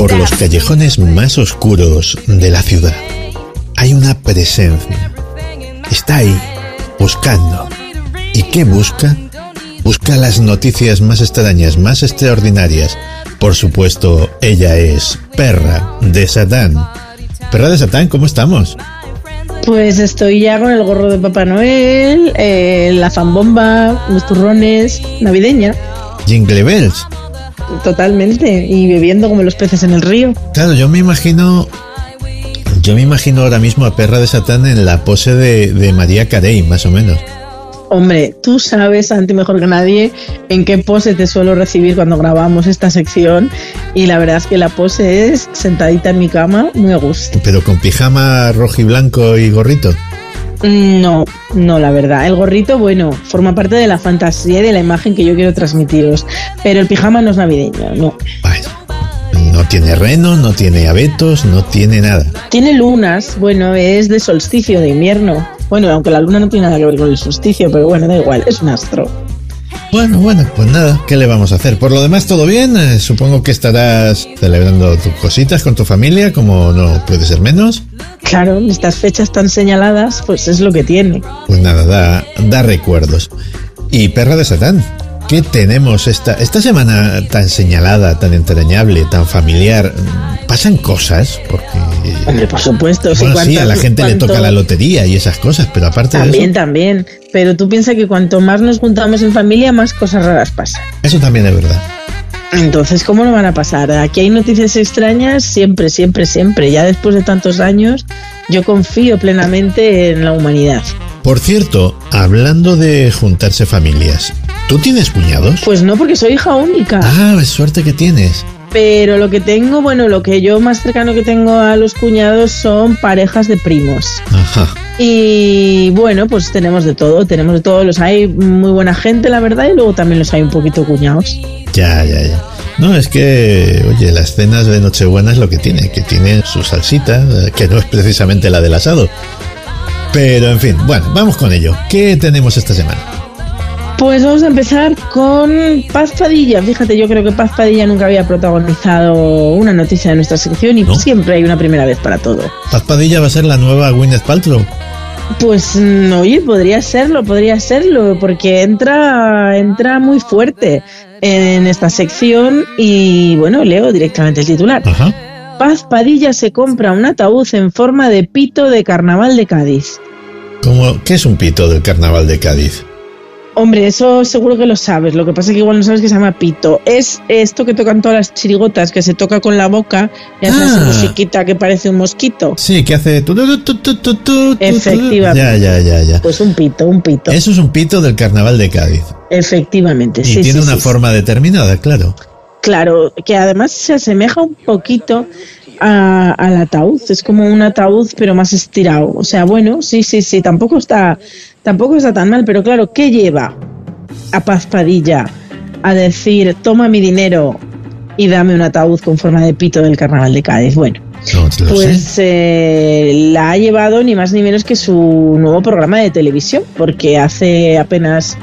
Por los callejones más oscuros de la ciudad hay una presencia. Está ahí, buscando. ¿Y qué busca? Busca las noticias más extrañas, más extraordinarias. Por supuesto, ella es Perra de Satán. Perra de Satán, ¿cómo estamos? Pues estoy ya con el gorro de Papá Noel, la zambomba, los turrones, navideña. Jingle Bells. Totalmente, y bebiendo como los peces en el río. Claro, yo me imagino ahora mismo a Perra de Satán en la pose de María Carey, más o menos. Hombre, tú sabes, Santi, mejor que nadie, en qué pose te suelo recibir cuando grabamos esta sección. Y la verdad es que la pose es sentadita en mi cama, muy a gusto. ¿Pero con pijama rojo y blanco y gorrito? No, la verdad. El gorrito, bueno, forma parte de la fantasía y de la imagen que yo quiero transmitiros. Pero el pijama no es navideño, no. Bueno, no tiene reno, no tiene abetos, no tiene nada. Tiene lunas, bueno, es de solsticio, de invierno. Bueno, aunque la luna no tiene nada que ver con el solsticio, pero bueno, da igual, es un astro. Bueno, pues nada, ¿qué le vamos a hacer? Por lo demás, ¿todo bien? Supongo que estarás celebrando tus cositas con tu familia, como no puede ser menos. Claro, estas fechas tan señaladas, pues es lo que tiene. Pues nada, da recuerdos. Y Perra de Satán, ¿qué tenemos esta semana tan señalada, tan entrañable, tan familiar? ¿Pasan cosas? Porque... Hombre, por supuesto. Bueno, sí, a la gente le toca la lotería y esas cosas, pero aparte de eso... También. Pero tú piensas que cuanto más nos juntamos en familia, más cosas raras pasan. Eso también es verdad. Entonces, ¿cómo no van a pasar? Aquí hay noticias extrañas siempre. Ya después de tantos años, yo confío plenamente en la humanidad. Por cierto, hablando de juntarse familias, ¿tú tienes cuñados? Pues no, porque soy hija única. Ah, es suerte que tienes. Pero lo que tengo, bueno, lo que yo más cercano que tengo a los cuñados son parejas de primos. Ajá. Y bueno, pues tenemos de todo. Los hay muy buena gente, la verdad, y luego también los hay un poquito cuñados. Ya. No, es que, oye, las cenas de Nochebuena es lo que tienen su salsita, que no es precisamente la del asado. Pero, en fin, bueno, vamos con ello. ¿Qué tenemos esta semana? Pues vamos a empezar con Paz Padilla. Fíjate, yo creo que Paz Padilla nunca había protagonizado una noticia de nuestra sección y ¿no? Siempre hay una primera vez para todo. ¿Paz Padilla va a ser la nueva Gwyneth Paltrow? Pues, oye, podría serlo, porque entra muy fuerte en esta sección y, bueno, leo directamente el titular. Ajá. Paz Padilla se compra un ataúd en forma de pito de Carnaval de Cádiz. ¿Qué es un pito del Carnaval de Cádiz? Hombre, eso seguro que lo sabes. Lo que pasa es que igual no sabes que se llama pito. Es esto que tocan todas las chirigotas, que se toca con la boca y hace esa musiquita que parece un mosquito. Sí, que hace... Efectivamente. Ya. Pues un pito. Eso es un pito del Carnaval de Cádiz. Efectivamente, sí. Y tiene una forma determinada, claro. Claro, que además se asemeja un poquito al ataúd. Es como un ataúd, pero más estirado. O sea, bueno, sí. Tampoco está tan mal, pero claro, ¿qué lleva a Paz Padilla a decir toma mi dinero y dame un ataúd con forma de pito del Carnaval de Cádiz? Bueno, pues la ha llevado ni más ni menos que su nuevo programa de televisión, porque hace apenas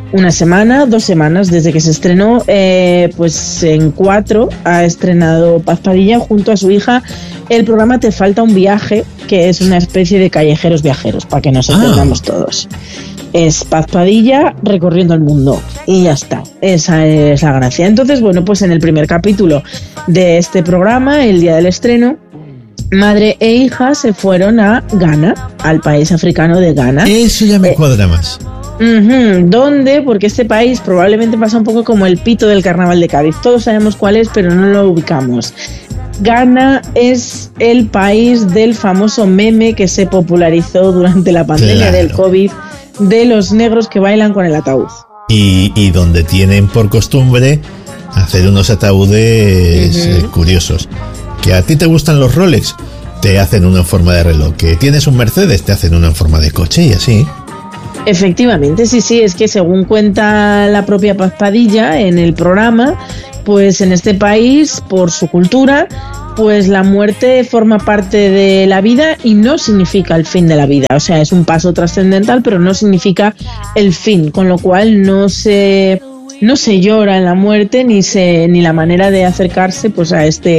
2 semanas desde que se estrenó, pues en 4 ha estrenado Paz Padilla junto a su hija el programa Te falta un viaje, que es una especie de callejeros viajeros, para que nos entendamos todos. Es Paz Padilla recorriendo el mundo y ya está, esa es la gracia. Entonces, bueno, pues en el primer capítulo de este programa, el día del estreno, madre e hija se fueron a Ghana, al país africano de Ghana. Eso ya me cuadra más. ¿Dónde? Porque este país probablemente pasa un poco como el pito del Carnaval de Cádiz. Todos sabemos cuál es, pero no lo ubicamos. Ghana es el país del famoso meme que se popularizó durante la pandemia del COVID, de los negros que bailan con el ataúd. Y donde tienen por costumbre hacer unos ataúdes curiosos. Que a ti te gustan los Rolex, te hacen uno en forma de reloj. Que tienes un Mercedes, te hacen uno en forma de coche y así. Efectivamente, sí, es que según cuenta la propia Paz Padilla en el programa, pues en este país, por su cultura, pues la muerte forma parte de la vida y no significa el fin de la vida. O sea, es un paso trascendental, pero no significa el fin, con lo cual no se llora en la muerte ni la manera de acercarse pues a este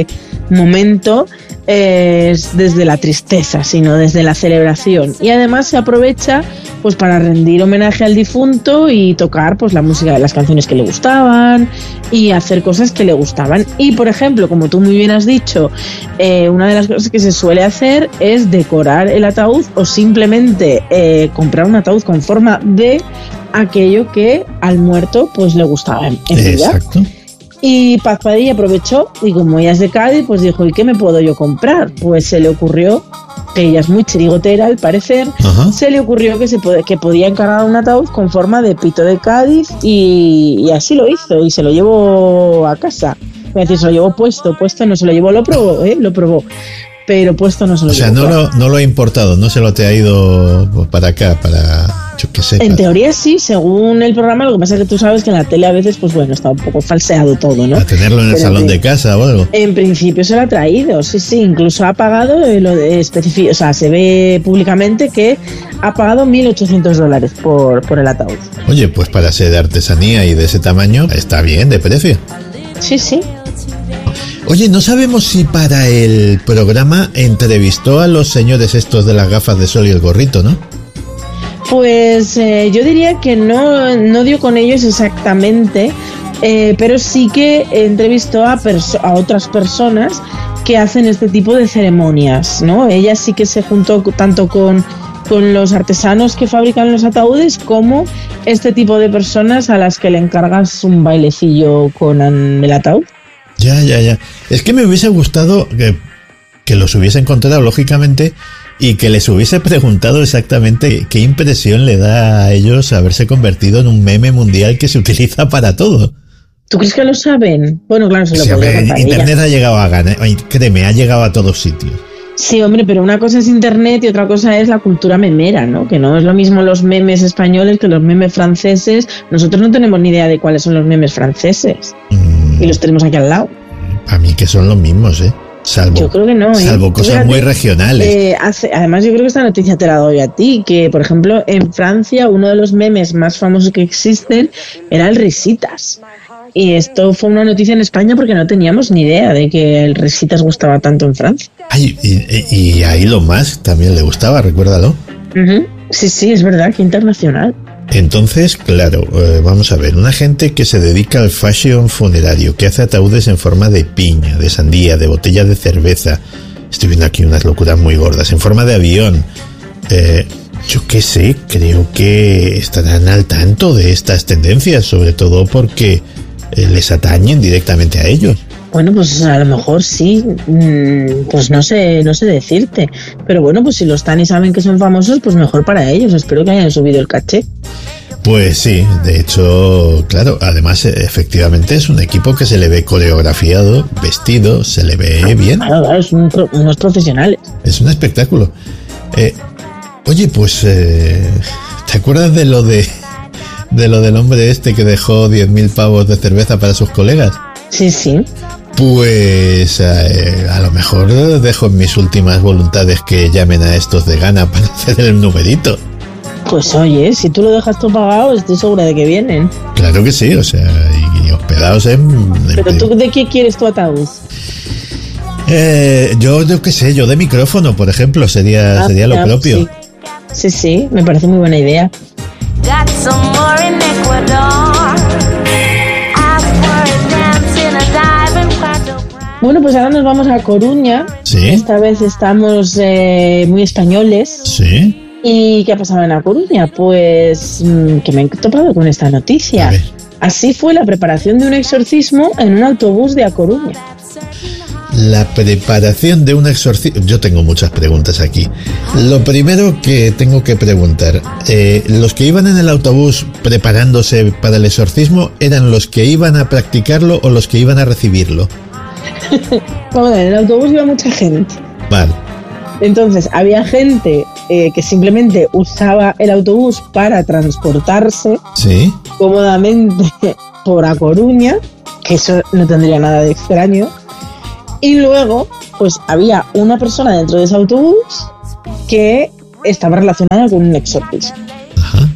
momento es desde la tristeza, sino desde la celebración. Y además se aprovecha pues para rendir homenaje al difunto y tocar pues la música de las canciones que le gustaban y hacer cosas que le gustaban. Y por ejemplo, como tú muy bien has dicho, una de las cosas que se suele hacer es decorar el ataúd o simplemente comprar un ataúd con forma de aquello que al muerto pues le gustaba en vida. Exacto. Y Paz Padilla aprovechó y como ella es de Cádiz, pues dijo, ¿y qué me puedo yo comprar? Pues se le ocurrió, que ella es muy chirigotera al parecer, se le ocurrió que podía encargar un ataúd con forma de pito de Cádiz y así lo hizo y se lo llevó a casa. Es decir, se lo llevó puesto no se lo llevó, lo probó, pero puesto no se lo llevó. O sea, no lo ha importado, no se lo te ha ido para acá, yo qué sé. En teoría sí, según el programa, lo que pasa es que tú sabes que en la tele a veces, pues bueno, está un poco falseado todo, ¿no? A tenerlo en el salón de casa o algo. En principio se lo ha traído, sí, incluso ha pagado, o sea, se ve públicamente que ha pagado $1.800 por el ataúd. Oye, pues para ser de artesanía y de ese tamaño, está bien de precio. Sí. Oye, no sabemos si para el programa entrevistó a los señores estos de las gafas de sol y el gorrito, ¿no? Pues yo diría que no dio con ellos exactamente, pero sí que entrevistó a otras personas que hacen este tipo de ceremonias, ¿no? Ella sí que se juntó tanto con los artesanos que fabrican los ataúdes como este tipo de personas a las que le encargas un bailecillo con el ataúd. Ya. Es que me hubiese gustado que los hubiese encontrado, lógicamente, y que les hubiese preguntado exactamente qué impresión le da a ellos haberse convertido en un meme mundial que se utiliza para todo. ¿Tú crees que lo saben? Bueno, claro, se lo podría contar. Internet ha llegado a ganar, créeme, ha llegado a todos sitios. Sí, hombre, pero una cosa es internet y otra cosa es la cultura memera, ¿no? Que no es lo mismo los memes españoles que los memes franceses. Nosotros no tenemos ni idea de cuáles son los memes franceses. Y los tenemos aquí al lado. A mí que son los mismos, yo creo que no, salvo cosas fíjate, muy regionales. Además, yo creo que esta noticia te la doy a ti, que por ejemplo en Francia uno de los memes más famosos que existen era el Risitas. Y esto fue una noticia en España porque no teníamos ni idea de que el Risitas gustaba tanto en Francia. Ay, y a Elon Musk también le gustaba, recuérdalo. Sí, es verdad, que internacional. Entonces, claro, vamos a ver, una gente que se dedica al fashion funerario, que hace ataúdes en forma de piña, de sandía, de botella de cerveza. Estoy viendo aquí unas locuras muy gordas, en forma de avión. Yo qué sé, creo que estarán al tanto de estas tendencias, sobre todo porque les atañen directamente a ellos. Bueno, pues a lo mejor sí, pues no sé decirte, pero bueno, pues si lo están y saben que son famosos, pues mejor para ellos, espero que hayan subido el caché. Pues sí, de hecho, claro, además efectivamente es un equipo que se le ve coreografiado, vestido, se le ve bien. Claro, es unos profesionales. Es un espectáculo. Oye, pues, ¿te acuerdas de lo del hombre este que dejó 10.000 pavos de cerveza para sus colegas? Sí. Pues a lo mejor dejo en mis últimas voluntades que llamen a estos de Gana para hacer el numerito. Pues oye, si tú lo dejas todo pagado, estoy segura de que vienen. Claro que sí, o sea, y hospedados ¿Pero tú de qué quieres tu ataúd? Yo qué sé, yo de micrófono, por ejemplo, sería lo propio. Sí, me parece muy buena idea. Bueno, pues ahora nos vamos a Coruña. Sí. Esta vez estamos muy españoles. Sí. ¿Y qué ha pasado en A Coruña? Pues que me he topado con esta noticia. Así fue la preparación de un exorcismo en un autobús de A Coruña. La preparación de un exorcismo. Yo tengo muchas preguntas aquí. Lo primero que tengo que preguntar, ¿los que iban en el autobús preparándose para el exorcismo eran los que iban a practicarlo o los que iban a recibirlo? Vamos a ver, en el autobús iba mucha gente. Vale. Entonces, había gente que simplemente usaba el autobús para transportarse cómodamente por A Coruña, que eso no tendría nada de extraño. Y luego, pues había una persona dentro de ese autobús que estaba relacionada con un exorcismo. Ajá.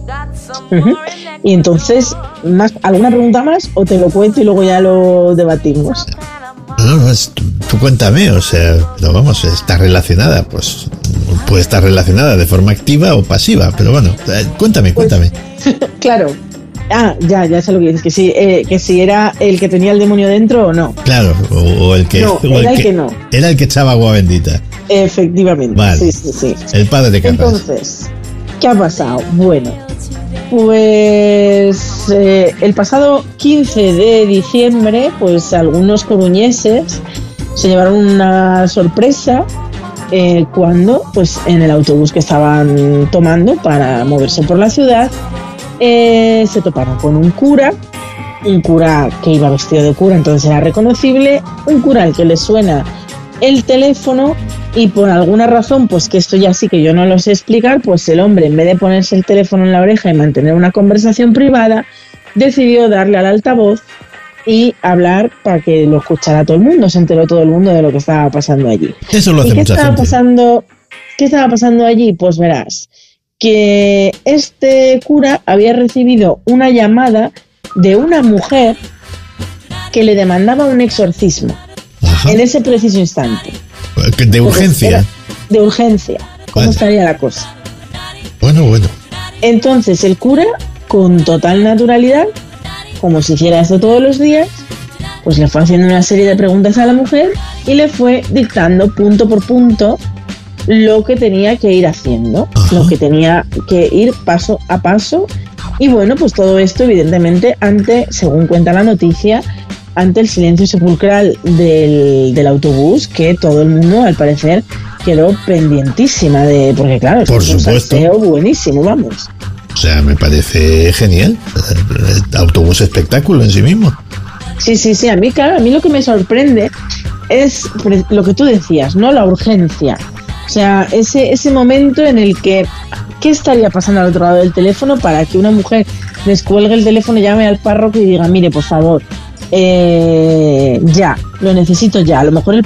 Y entonces, ¿alguna pregunta más o te lo cuento y luego ya lo debatimos? No, tú cuéntame, o sea, pero vamos, está relacionada, pues puede estar relacionada de forma activa o pasiva, pero bueno, cuéntame. Claro. Ya sé lo que dices, que si era el que tenía el demonio dentro o no. Claro, o el que... No, o era el que no. Era el que echaba agua bendita. Efectivamente, vale. Sí. El padre de Carras. Entonces, ¿qué ha pasado? Bueno, pues el pasado 15 de diciembre, pues algunos coruñeses se llevaron una sorpresa cuando, pues en el autobús que estaban tomando para moverse por la ciudad, se toparon con un cura que iba vestido de cura, entonces era reconocible, un cura al que le suena el teléfono y por alguna razón, pues que esto ya sí que yo no lo sé explicar, pues el hombre, en vez de ponerse el teléfono en la oreja y mantener una conversación privada, decidió darle al altavoz y hablar para que lo escuchara todo el mundo, se enteró todo el mundo de lo que estaba pasando allí. Eso lo hace mucha gente. ¿Qué estaba pasando allí? Pues verás, que este cura había recibido una llamada de una mujer que le demandaba un exorcismo. Ajá. En ese preciso instante. ¿De urgencia? De urgencia. ¿Cómo estaría la cosa? Bueno. Entonces el cura, con total naturalidad, como si hiciera esto todos los días, pues le fue haciendo una serie de preguntas a la mujer y le fue dictando punto por punto lo que tenía que ir haciendo. Ajá. Lo que tenía que ir paso a paso. Y bueno, pues todo esto evidentemente según cuenta la noticia, ante el silencio sepulcral del autobús, que todo el mundo al parecer quedó pendientísima de, porque claro, por es un supuesto, salseo buenísimo, vamos. O sea, me parece genial. El autobús espectáculo en sí mismo. Sí, a mí lo que me sorprende es lo que tú decías, ¿no? La urgencia. O sea, ese momento en el que, ¿qué estaría pasando al otro lado del teléfono para que una mujer descuelgue el teléfono, llame al párroco y diga, mire, por favor, ya, lo necesito ya? A lo mejor el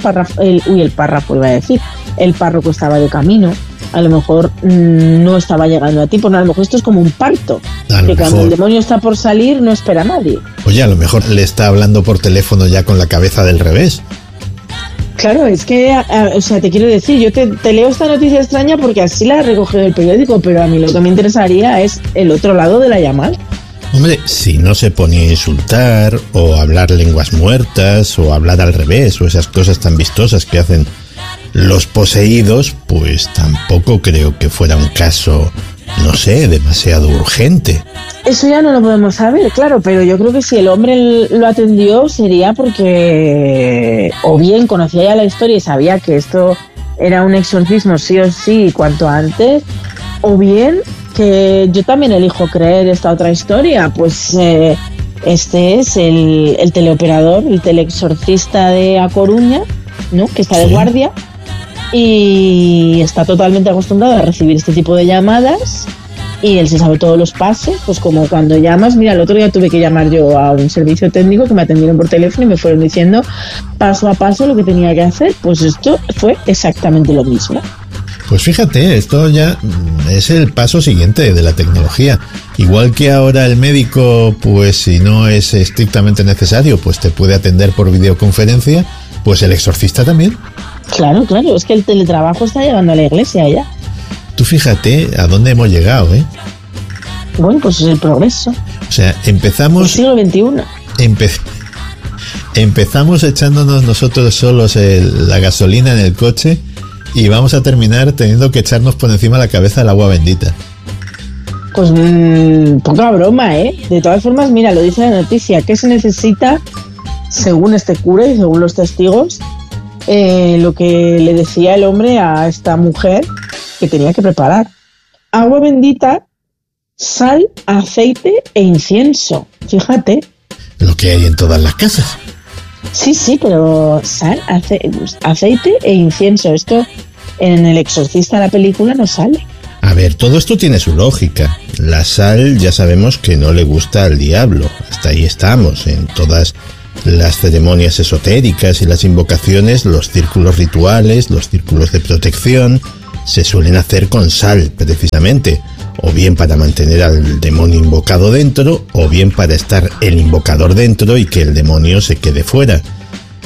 párroco estaba de camino, a lo mejor no estaba llegando a ti, porque a lo mejor esto es como un parto, que cuando el demonio está por salir no espera a nadie. Oye, a lo mejor le está hablando por teléfono ya con la cabeza del revés. Claro, es que, o sea, te quiero decir, yo te leo esta noticia extraña porque así la he recogido del periódico, pero a mí lo que me interesaría es el otro lado de la llamada. Hombre, si no se ponía a insultar, o hablar lenguas muertas, o hablar al revés, o esas cosas tan vistosas que hacen los poseídos, pues tampoco creo que fuera un caso, no sé, demasiado urgente. Eso ya no lo podemos saber, claro, pero yo creo que si el hombre lo atendió sería porque o bien conocía ya la historia y sabía que esto era un exorcismo sí o sí cuanto antes, o bien que yo también elijo creer esta otra historia, pues este es el teleoperador, el teleexorcista de A Coruña, ¿no? Que está de guardia y está totalmente acostumbrado a recibir este tipo de llamadas y él se sabe todos los pasos, pues como cuando llamas, mira, el otro día tuve que llamar yo a un servicio técnico que me atendieron por teléfono y me fueron diciendo paso a paso lo que tenía que hacer, pues esto fue exactamente lo mismo. Pues fíjate, esto ya es el paso siguiente de la tecnología. Igual que ahora el médico, pues si no es estrictamente necesario, pues te puede atender por videoconferencia, pues el exorcista también. Claro, es que el teletrabajo está llegando a la iglesia ya. Tú fíjate a dónde hemos llegado, ¿eh? Bueno, pues es el progreso. O sea, empezamos... El siglo XXI. Empezamos echándonos nosotros solos la gasolina en el coche y vamos a terminar teniendo que echarnos por encima de la cabeza el agua bendita. Pues poca broma, ¿eh? De todas formas, mira, lo dice la noticia, que se necesita, según este cura y según los testigos, lo que le decía el hombre a esta mujer que tenía que preparar: agua bendita, sal, aceite e incienso. Fíjate. Lo que hay en todas las casas. Sí, pero sal, aceite e incienso. Esto en El Exorcista, la película, no sale. A ver, todo esto tiene su lógica. La sal ya sabemos que no le gusta al diablo. Hasta ahí estamos. En todas las ceremonias esotéricas y las invocaciones, los círculos rituales, los círculos de protección, se suelen hacer con sal, precisamente. O bien para mantener al demonio invocado dentro, o bien para estar el invocador dentro y que el demonio se quede fuera.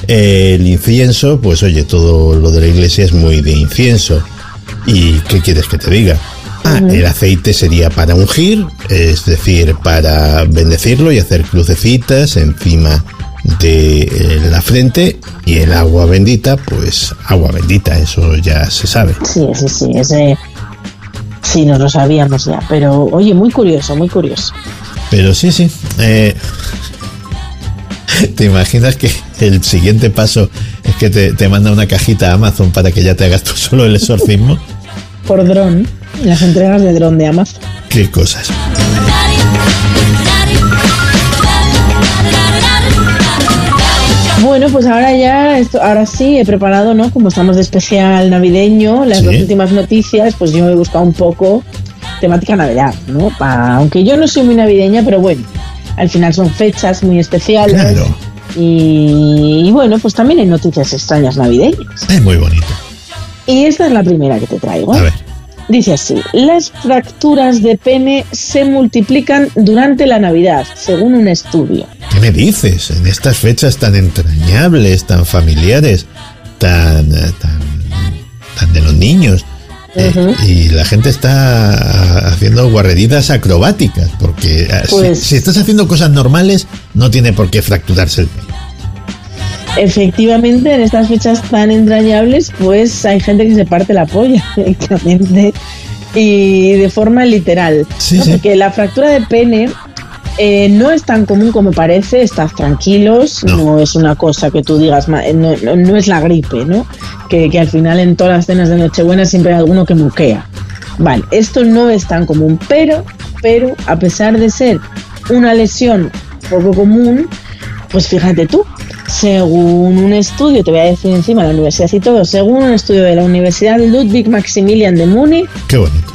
El incienso, pues oye, todo lo de la iglesia es muy de incienso. ¿Y qué quieres que te diga? El aceite sería para ungir, es decir, para bendecirlo y hacer crucecitas encima de la frente, y el agua bendita, pues agua bendita, eso ya se sabe. Sí, sí, nos lo sabíamos ya, pero oye, muy curioso, muy curioso. Pero sí, ¿te imaginas que el siguiente paso es que te manda una cajita a Amazon para que ya te hagas tú solo el exorcismo? Por dron, las entregas de dron de Amazon. Qué cosas. Bueno, pues ahora sí he preparado, ¿no? Como estamos de especial navideño, las dos últimas noticias, pues yo he buscado un poco temática Navidad, ¿no? Aunque yo no soy muy navideña, pero bueno, al final son fechas muy especiales. Claro. Y bueno, pues también hay noticias extrañas navideñas. Es muy bonito. Y esta es la primera que te traigo. A ver. Dice así: las fracturas de pene se multiplican durante la Navidad, según un estudio. ¿Qué me dices? En estas fechas tan entrañables, tan familiares, tan de los niños. Y la gente está haciendo guarreridas acrobáticas, porque pues, si estás haciendo cosas normales, no tiene por qué fracturarse el pene. Efectivamente, en estas fechas tan entrañables, pues hay gente que se parte la polla directamente y de forma literal. Sí, ¿no? Porque la fractura de pene no es tan común como parece, estás tranquilos, no es una cosa que tú digas, no es la gripe, ¿no? Que al final en todas las cenas de Nochebuena siempre hay alguno que muquea. Vale, esto no es tan común, pero a pesar de ser una lesión poco común, pues fíjate tú, según un estudio, te voy a decir encima la universidad y todo, según un estudio de la Universidad Ludwig Maximilian de Múnich, qué bonito,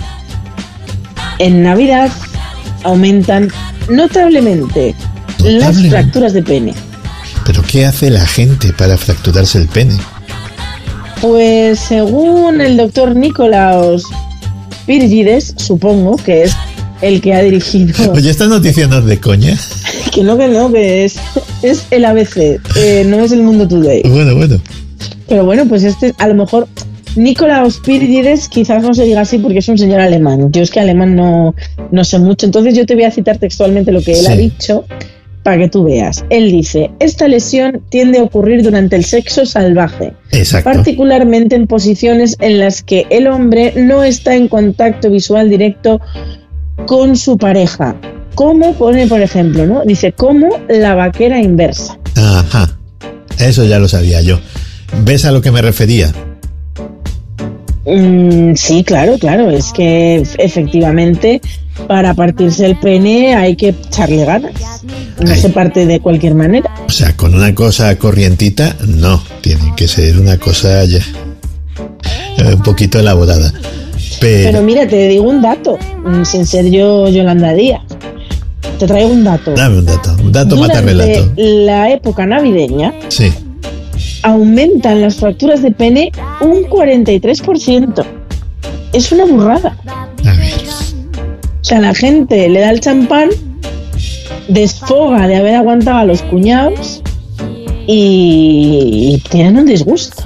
en Navidad aumentan notablemente las fracturas de pene. ¿Pero qué hace la gente para fracturarse el pene? Pues según el doctor Nikolaos Spiridides, supongo que es el que ha dirigido... Oye, ¿esta noticia no es de coña? que es el ABC, no es el Mundo Today. Bueno. Pero bueno, pues a lo mejor Nikolaos Spiridides quizás no se diga así porque es un señor alemán. Yo es que alemán no sé mucho, entonces yo te voy a citar textualmente lo que él ha dicho para que tú veas. Él dice: esta lesión tiende a ocurrir durante el sexo salvaje. Exacto. Particularmente en posiciones en las que el hombre no está en contacto visual directo con su pareja. Como pone, por ejemplo, ¿no? Dice, como la vaquera inversa. Ajá, eso ya lo sabía yo. ¿Ves a lo que me refería? Sí, claro, es que efectivamente para partirse el pene hay que echarle ganas, no se parte de cualquier manera. O sea, con una cosa corrientita, no, tiene que ser una cosa ya un poquito elaborada. Pero mira, te digo un dato, sin ser yo Yolanda Díaz, te traigo un dato. Dame un dato mata relato. Durante la época navideña, sí, aumentan las fracturas de pene un 43%. Es una burrada. A ver. O sea, la gente le da el champán, desfoga de haber aguantado a los cuñados y tienen un disgusto.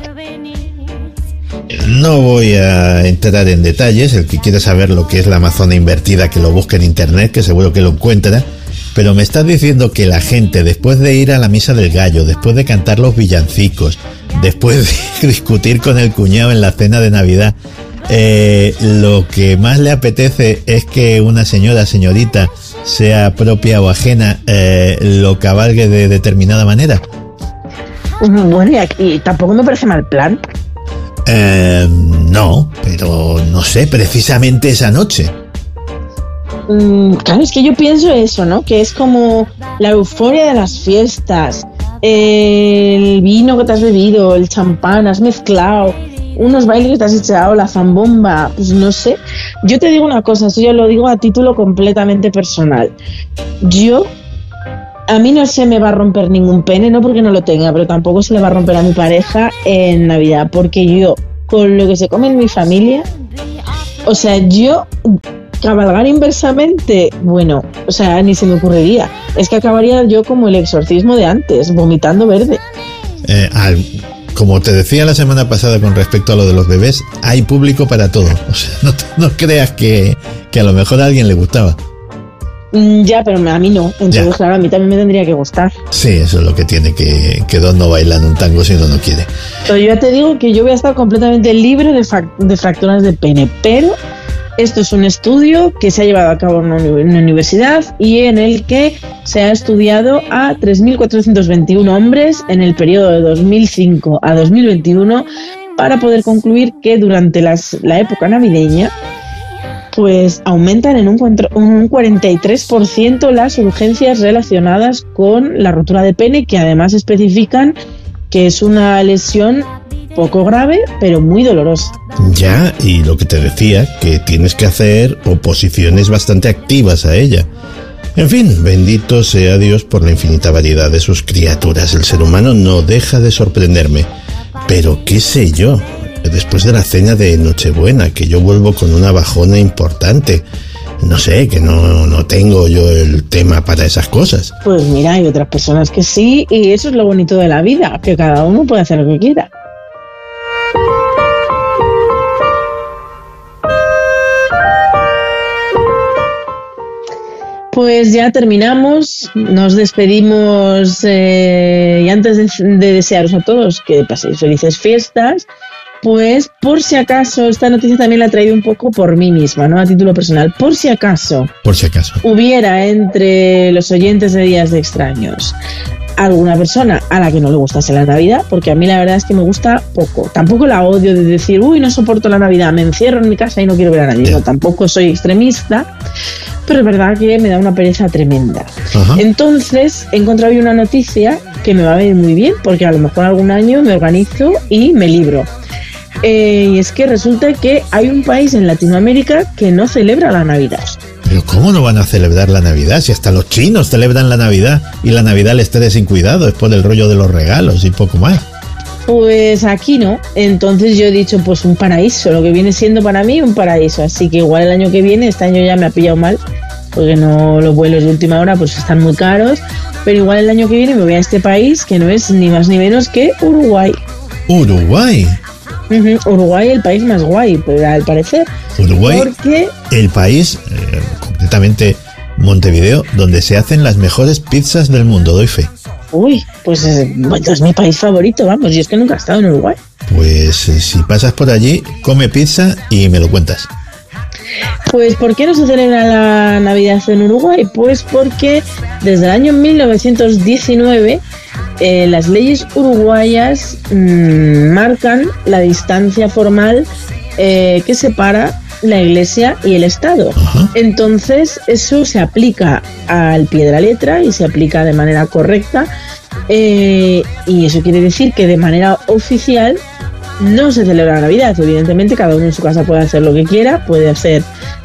No voy a entrar en detalles. El que quiera saber lo que es la Amazona invertida, que lo busque en internet, que seguro que lo encuentra. Pero me estás diciendo que la gente, después de ir a la misa del gallo, después de cantar los villancicos, después de discutir con el cuñado en la cena de Navidad, lo que más le apetece es que una señorita, sea propia o ajena, lo cabalgue de determinada manera? Bueno, y tampoco me parece mal plan. No, pero no sé, precisamente esa noche. Claro, es que yo pienso eso, ¿no? Que es como la euforia de las fiestas, el vino que te has bebido, el champán, has mezclado, unos bailes que te has echado, la zambomba, pues no sé. Yo te digo una cosa, eso yo lo digo a título completamente personal. A mí no se me va a romper ningún pene, no porque no lo tenga, pero tampoco se le va a romper a mi pareja en Navidad, porque yo, con lo que se come en mi familia, o sea, cabalgar inversamente, bueno, o sea, ni se me ocurriría. Es que acabaría yo como el exorcismo de antes, vomitando verde. como te decía la semana pasada con respecto a lo de los bebés, hay público para todo. O sea, no creas que a lo mejor a alguien le gustaba. Ya, pero a mí no. Entonces, ya. Claro, a mí también me tendría que gustar. Sí, eso es lo que tiene, que dos no bailan un tango si uno no quiere. Pero yo ya te digo que yo voy a estar completamente libre de fracturas de pene, pero esto es un estudio que se ha llevado a cabo en una universidad y en el que se ha estudiado a 3.421 hombres en el periodo de 2005 a 2021 para poder concluir que durante la época navideña pues aumentan en un 43% las urgencias relacionadas con la rotura de pene, que además especifican que es una lesión poco grave, pero muy dolorosa. Ya, y lo que te decía, que tienes que hacer oposiciones bastante activas a ella. En fin, bendito sea Dios por la infinita variedad de sus criaturas. El ser humano no deja de sorprenderme. Pero qué sé yo, después de la cena de Nochebuena, que yo vuelvo con una bajona importante. No sé, que no tengo yo el tema para esas cosas. Pues mira, hay otras personas que sí, y eso es lo bonito de la vida, que cada uno puede hacer lo que quiera. Pues ya terminamos, nos despedimos y antes de desearos a todos que paséis felices fiestas, pues por si acaso, esta noticia también la he traído un poco por mí misma, ¿no? A título personal, por si acaso hubiera entre los oyentes de Días de Extraños alguna persona a la que no le gustase la Navidad, porque a mí la verdad es que me gusta poco. Tampoco la odio de decir, uy, no soporto la Navidad, me encierro en mi casa y no quiero ver a nadie. No, tampoco soy extremista, pero es verdad que me da una pereza tremenda. Ajá. Entonces, he encontrado hoy una noticia que me va a venir muy bien, porque a lo mejor algún año me organizo y me libro. Y es que resulta que hay un país en Latinoamérica que no celebra la Navidad. ¿Pero cómo no van a celebrar la Navidad? Si hasta los chinos celebran la Navidad y la Navidad les trae sin cuidado, es por el rollo de los regalos y poco más. Pues aquí no, entonces yo he dicho pues un paraíso, lo que viene siendo para mí un paraíso, así que igual el año que viene, este año ya me ha pillado mal, porque no, los vuelos de última hora pues están muy caros, pero igual el año que viene me voy a este país que no es ni más ni menos que Uruguay. ¿Uruguay? Uruguay, el país más guay, pero al parecer. Uruguay, porque el país, concretamente Montevideo, donde se hacen las mejores pizzas del mundo, doy fe. Uy, pues bueno, es mi país favorito, vamos, yo es que nunca he estado en Uruguay. Pues si pasas por allí, come pizza y me lo cuentas. Pues ¿por qué no se celebra la Navidad en Uruguay? Pues porque desde el año 1919 las leyes uruguayas marcan la distancia formal que separa la Iglesia y el Estado. Ajá. Entonces eso se aplica al pie de la letra y se aplica de manera correcta, y eso quiere decir que de manera oficial no se celebra la Navidad. Evidentemente cada uno en su casa puede hacer lo que quiera, puede hacer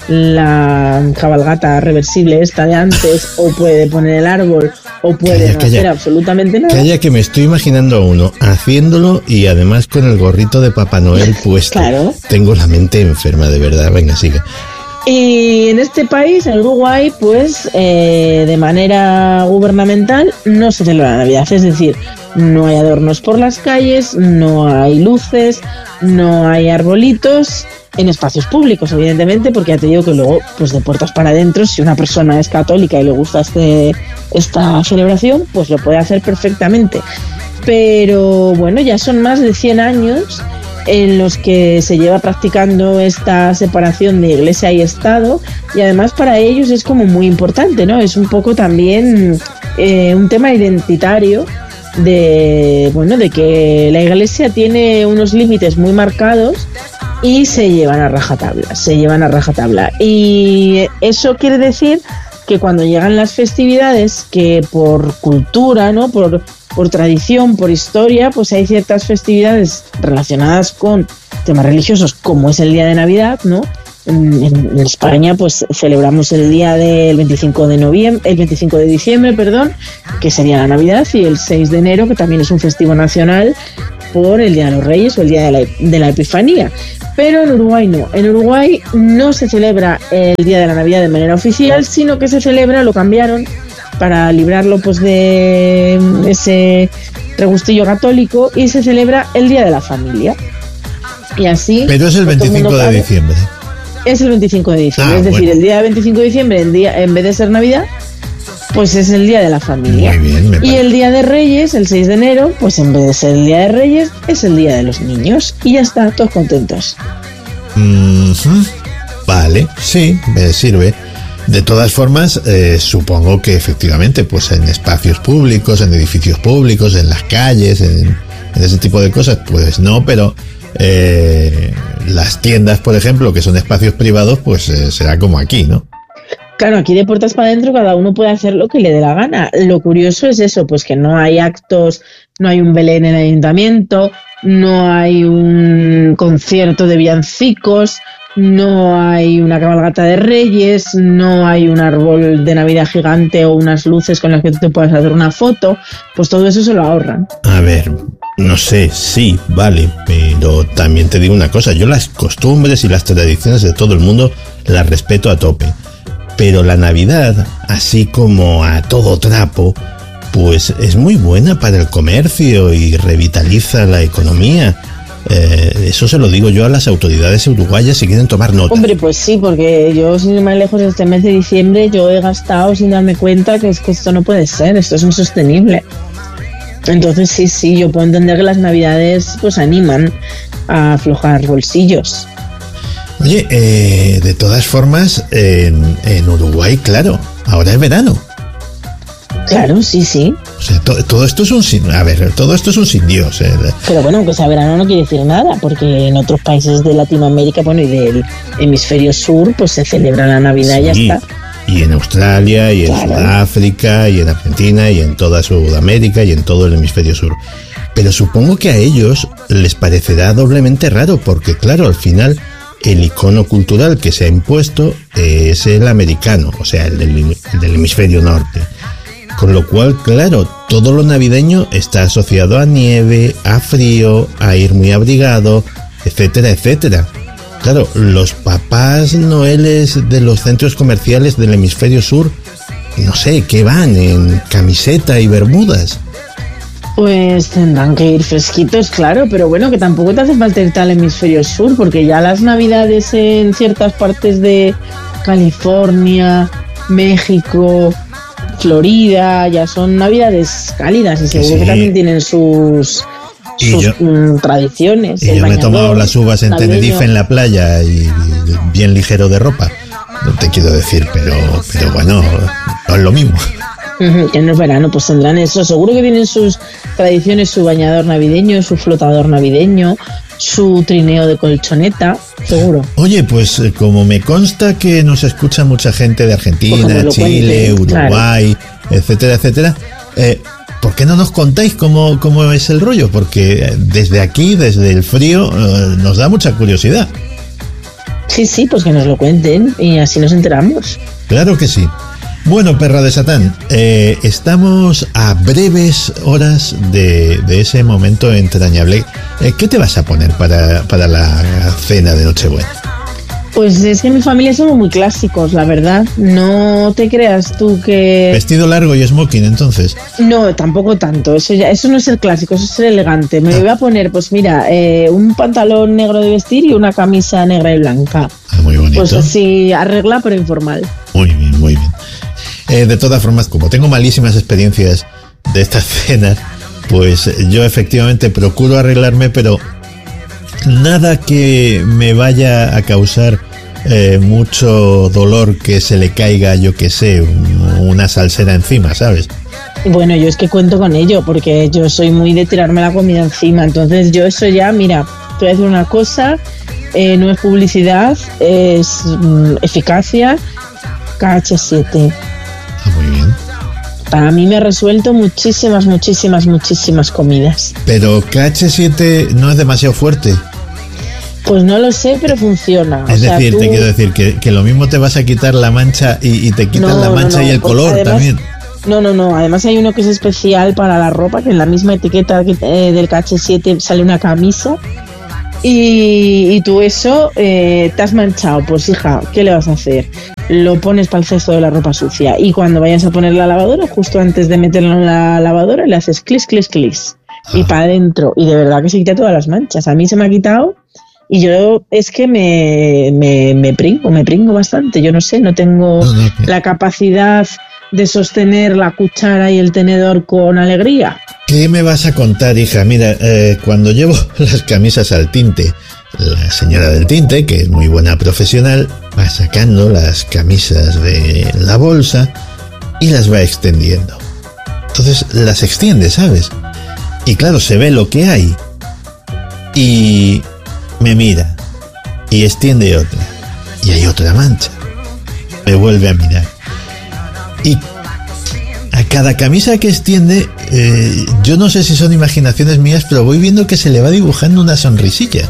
la cabalgata reversible esta de antes o puede poner el árbol o puede no hacer absolutamente nada. Calla, que me estoy imaginando a uno haciéndolo y además con el gorrito de Papá Noel puesto. Claro. Tengo la mente enferma, de verdad. Venga, sigue. Y en este país, en Uruguay, pues de manera gubernamental no se celebra la Navidad, es decir, no hay adornos por las calles, no hay luces, no hay arbolitos en espacios públicos, evidentemente, porque ya te digo que luego, pues de puertas para adentro, si una persona es católica y le gusta esta celebración, pues lo puede hacer perfectamente. Pero bueno, ya son más de 100 años en los que se lleva practicando esta separación de Iglesia y Estado, y además para ellos es como muy importante, ¿no? Es un poco también un tema identitario de que la Iglesia tiene unos límites muy marcados y se llevan a rajatabla. Y eso quiere decir que cuando llegan las festividades, que por cultura, ¿no? Por tradición, por historia, pues hay ciertas festividades relacionadas con temas religiosos, como es el día de Navidad, ¿no? En España, pues celebramos el día del 25 de diciembre, que sería la Navidad, y el 6 de enero, que también es un festivo nacional por el Día de los Reyes o el Día de la Epifanía. Pero en Uruguay no. En Uruguay no se celebra el Día de la Navidad de manera oficial, sino que se celebra, lo cambiaron para librarlo pues de ese regustillo católico, y se celebra el Día de la Familia. Y así... Pero es el 25 de diciembre. Es el 25 de diciembre, es decir, el día del 25 de diciembre, en vez de ser Navidad, pues es el Día de la Familia. Muy bien, y el Día de Reyes, el 6 de enero, pues en vez de ser el Día de Reyes, es el Día de los Niños. Y ya está, todos contentos. Vale, sí, me sirve. De todas formas, supongo que efectivamente, pues en espacios públicos, en edificios públicos, en las calles, en ese tipo de cosas, pues no, pero las tiendas, por ejemplo, que son espacios privados, pues será como aquí, ¿no? Claro, aquí de puertas para adentro cada uno puede hacer lo que le dé la gana. Lo curioso es eso, pues que no hay actos, no hay un Belén en el ayuntamiento, no hay un concierto de villancicos, no hay una cabalgata de Reyes, no hay un árbol de Navidad gigante o unas luces con las que tú te puedas hacer una foto, pues todo eso se lo ahorran. A ver, no sé, sí, vale, pero también te digo una cosa, yo las costumbres y las tradiciones de todo el mundo las respeto a tope, pero la Navidad, así como a todo trapo, pues es muy buena para el comercio y revitaliza la economía. Eso se lo digo yo a las autoridades uruguayas si quieren tomar nota. Hombre, pues sí, porque yo, sin ir más lejos, este mes de diciembre yo he gastado sin darme cuenta que es que esto no puede ser, esto es insostenible. Entonces sí, yo puedo entender que las Navidades pues animan a aflojar bolsillos. Oye, de todas formas, en Uruguay, claro, ahora es verano. Claro, sí. O sea, todo esto es un sin... A ver, todo esto es un sin Dios. Pero bueno, aunque sea verano no quiere decir nada, porque en otros países de Latinoamérica, bueno, y del hemisferio sur, pues se celebra la Navidad y ya está. Y en Australia, y en Sudáfrica, y en Argentina, y en toda Sudamérica, y en todo el hemisferio sur. Pero supongo que a ellos les parecerá doblemente raro, porque claro, al final el icono cultural que se ha impuesto es el americano, o sea, el del hemisferio norte. Con lo cual, claro, todo lo navideño está asociado a nieve, a frío, a ir muy abrigado, etcétera, etcétera. Claro, los papás noeles de los centros comerciales del hemisferio sur, no sé, ¿qué van? ¿En camiseta y bermudas? Pues tendrán que ir fresquitos, claro, pero bueno, que tampoco te hace falta irte al hemisferio sur, porque ya las Navidades en ciertas partes de California, México, Florida, ya son Navidades cálidas y seguro que también tienen sus tradiciones. Y yo me he tomado las uvas en navideño. Tenerife en la playa y bien ligero de ropa. No te quiero decir, pero bueno, no es lo mismo. Que no es verano, pues tendrán eso. Seguro que tienen sus tradiciones, su bañador navideño, su flotador navideño, su trineo de colchoneta, seguro. Oye, pues como me consta que nos escucha mucha gente de Argentina, Chile, Uruguay, claro, etcétera, etcétera, ¿por qué no nos contáis cómo es el rollo? Porque desde aquí, desde el frío, nos da mucha curiosidad. Sí, pues que nos lo cuenten y así nos enteramos. Claro que sí. Bueno, perra de Satán, estamos a breves horas de ese momento entrañable. ¿Qué te vas a poner para la cena de Nochebuena? Pues es que en mi familia somos muy clásicos, la verdad. No te creas tú que... ¿Vestido largo y smoking, entonces? No, tampoco tanto. Eso no es ser clásico, eso es ser elegante. Me voy a poner, pues mira, un pantalón negro de vestir y una camisa negra y blanca. Muy bonito. Pues así, arregla pero informal. Muy bien, muy bien. De todas formas, como tengo malísimas experiencias de estas cenas, pues yo efectivamente procuro arreglarme, pero nada que me vaya a causar mucho dolor que se le caiga, yo que sé, una salsera encima, ¿sabes? Bueno, yo es que cuento con ello, porque yo soy muy de tirarme la comida encima, entonces yo eso ya, mira, te voy a decir una cosa, no es publicidad, es eficacia, KH7. Muy bien. Para mí me ha resuelto muchísimas comidas. Pero KH7 no es demasiado fuerte. Pues no lo sé, pero funciona. Es decir, te quiero decir que lo mismo te vas a quitar la mancha y te quitan la mancha y el color además, también. No. Además hay uno que es especial para la ropa, que en la misma etiqueta del KH7 sale una camisa. Y tú eso te has manchado, pues hija, ¿qué le vas a hacer? Lo pones para el cesto de la ropa sucia y cuando vayas a poner la lavadora, justo antes de meterlo en la lavadora, le haces clis. y para adentro. Y de verdad que se quita todas las manchas. A mí se me ha quitado y yo es que me pringo bastante. Yo no sé, no tengo la capacidad de sostener la cuchara y el tenedor con alegría. ¿Qué me vas a contar, hija? Mira, cuando llevo las camisas al tinte, la señora del tinte, que es muy buena profesional, va sacando las camisas de la bolsa y las va extendiendo. Entonces las extiende, ¿sabes? Y claro, se ve lo que hay. Y me mira y extiende otra. Y hay otra mancha. Me vuelve a mirar. Y a cada camisa que extiende, yo no sé si son imaginaciones mías, pero voy viendo que se le va dibujando una sonrisilla.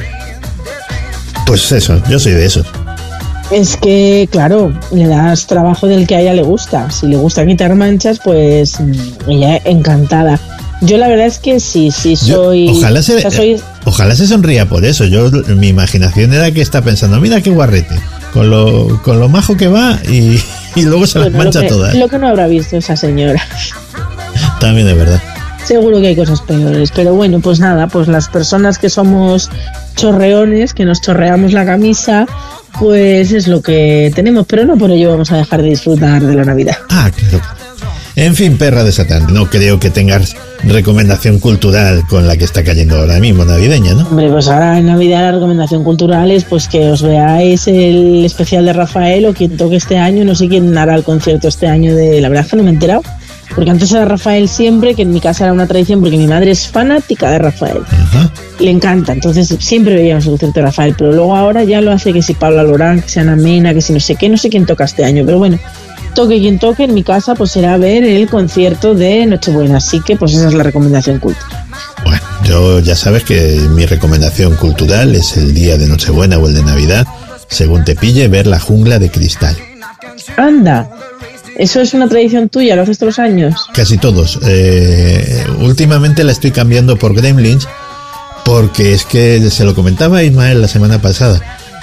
Pues eso, yo soy de esos. Es que, claro, le das trabajo del que a ella le gusta. Si le gusta quitar manchas, pues ella encantada. Yo la verdad es que sí soy... Ojalá se sonría por eso. Mi imaginación era que está pensando, mira qué guarrete, con lo majo que va y luego se las mancha todas. Lo que no habrá visto esa señora. También es verdad. Seguro que hay cosas peores, pero bueno, pues nada, pues las personas que somos chorreones, que nos chorreamos la camisa, pues es lo que tenemos, pero no por ello vamos a dejar de disfrutar de la Navidad. Ah, claro. En fin, perra de Satán, no creo que tengas recomendación cultural con la que está cayendo ahora mismo navideña, ¿no? Hombre, pues ahora en Navidad la recomendación cultural es pues que os veáis el especial de Rafael o quien toque este año, no sé quién hará el concierto este año la verdad es que no me he enterado. Porque antes era Rafael siempre, que en mi casa era una tradición, porque mi madre es fanática de Rafael. Ajá. Le encanta, entonces siempre veíamos el concierto de Rafael, pero luego ahora ya lo hace que si Pablo Alborán, que si Ana Mena, que si no sé quién toca este año, pero bueno, toque quien toque, en mi casa pues será ver el concierto de Nochebuena, así que pues esa es la recomendación cultural. Bueno, yo ya sabes que mi recomendación cultural es el día de Nochebuena o el de Navidad, según te pille, ver La Jungla de Cristal. Anda. ¿Eso es una tradición tuya? ¿Lo haces todos los años? Casi todos. Últimamente la estoy cambiando por Gremlins, porque es que se lo comentaba a Ismael la semana pasada.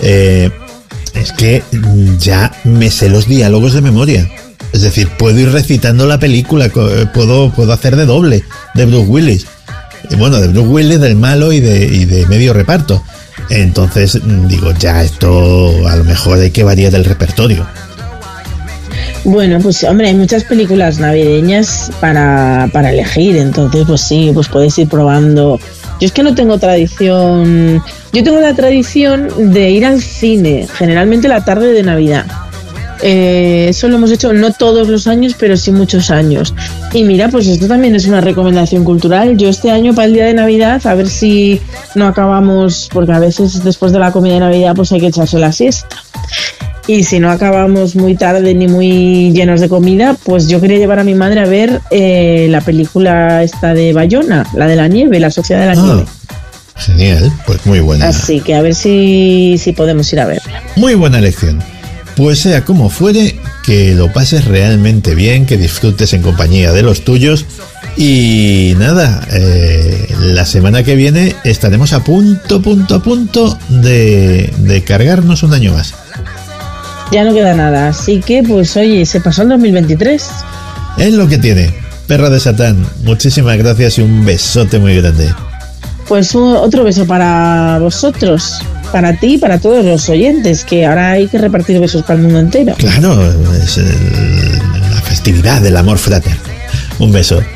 Es que ya me sé los diálogos de memoria. Es decir, puedo ir recitando la película, puedo hacer de doble de Bruce Willis. Bueno, de Bruce Willis, del malo y de medio reparto. Entonces digo, ya esto a lo mejor hay que variar el repertorio. Bueno, pues hombre, hay muchas películas navideñas para elegir, entonces pues sí, pues podéis ir probando. Yo es que no tengo tradición, yo tengo la tradición de ir al cine, generalmente la tarde de Navidad. Eso lo hemos hecho no todos los años, pero sí muchos años. Y mira, pues esto también es una recomendación cultural. Yo este año para el día de Navidad, a ver si no acabamos, porque a veces después de la comida de Navidad pues hay que echarse la siesta. Y si no acabamos muy tarde ni muy llenos de comida, pues yo quería llevar a mi madre a ver la película esta de Bayona, la de la nieve, la Sociedad de la Nieve. Genial, pues muy buena. Así que a ver si podemos ir a verla. Muy buena elección. Pues sea como fuere, que lo pases realmente bien, que disfrutes en compañía de los tuyos. Y nada, la semana que viene estaremos a punto de cargarnos un año más. Ya no queda nada, así que pues oye, se pasó el 2023. Es lo que tiene. Perra de Satán, muchísimas gracias y un besote muy grande. Pues otro beso para vosotros, para ti y para todos los oyentes, que ahora hay que repartir besos para el mundo entero. Claro, es la festividad del amor frater. Un beso.